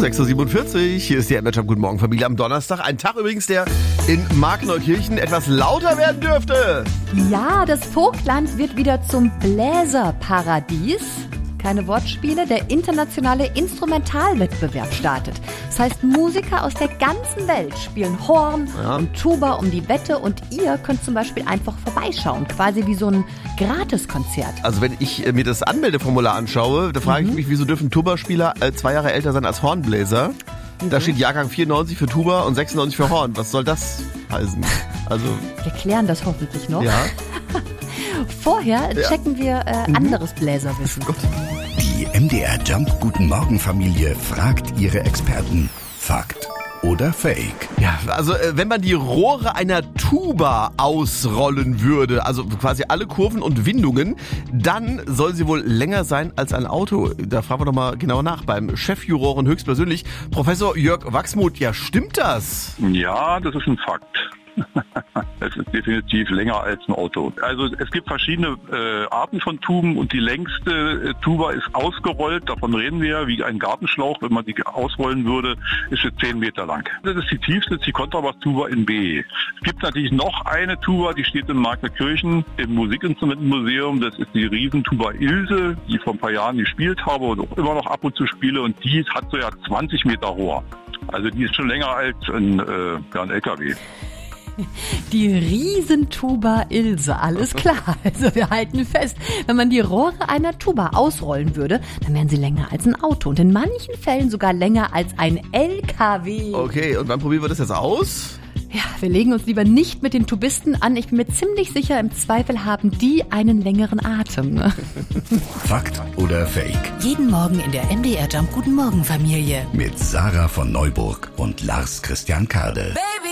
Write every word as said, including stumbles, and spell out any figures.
sechs Uhr siebenundvierzig. Hier ist die M D R Jump Guten Morgen Familie am Donnerstag. Ein Tag übrigens, der in Markneukirchen etwas lauter werden dürfte. Ja, das Vogtland wird wieder zum Bläserparadies. Keine Wortspiele, der internationale Instrumentalwettbewerb startet. Das heißt, Musiker aus der ganzen Welt spielen Horn ja. und Tuba um die Wette und ihr könnt zum Beispiel einfach vorbeischauen, quasi wie so ein Gratiskonzert. Also wenn ich äh, mir das Anmeldeformular anschaue, da frage mhm. ich mich, wieso dürfen Tuba-Spieler äh, zwei Jahre älter sein als Hornbläser? Mhm. Da steht Jahrgang vierundneunzig für Tuba und sechsundneunzig für Horn. Was soll das heißen? Also wir klären das hoffentlich noch. Ja. Vorher checken wir äh, anderes Bläserwissen. Oh Die M D R Jump Guten Morgen Familie fragt ihre Experten. Fakt oder Fake? Ja, also äh, wenn man die Rohre einer Tuba ausrollen würde, also quasi alle Kurven und Windungen, dann soll sie wohl länger sein als ein Auto. Da fragen wir doch mal genauer nach beim Chefjuroren höchstpersönlich, Professor Jörg Wachsmuth. Ja, stimmt das? Ja, das ist ein Fakt. Es ist definitiv länger als ein Auto. Also es gibt verschiedene äh, Arten von Tuben und die längste äh, Tuba ist ausgerollt, davon reden wir ja, wie ein Gartenschlauch, wenn man die ausrollen würde, ist sie zehn Meter lang. Das ist die tiefste, das ist die Kontrabass-Tuba in B. Es gibt natürlich noch eine Tuba, die steht in Markneukirchen im Musikinstrumentenmuseum, das ist die Riesentuba Ilse, die ich vor ein paar Jahren gespielt habe und auch immer noch ab und zu spiele und die hat so ja zwanzig Meter Rohr. Also die ist schon länger als ein, äh, ja, ein L K W. Die Riesentuba Ilse, alles klar. Also wir halten fest, wenn man die Rohre einer Tuba ausrollen würde, dann wären sie länger als ein Auto und in manchen Fällen sogar länger als ein L K W. Okay, und wann probieren wir das jetzt aus? Ja, wir legen uns lieber nicht mit den Tubisten an. Ich bin mir ziemlich sicher, im Zweifel haben die einen längeren Atem. Ne? Fakt oder Fake? Jeden Morgen in der M D R Jump Guten Morgen Familie. Mit Sarah von Neuburg und Lars Christian Kade. Baby.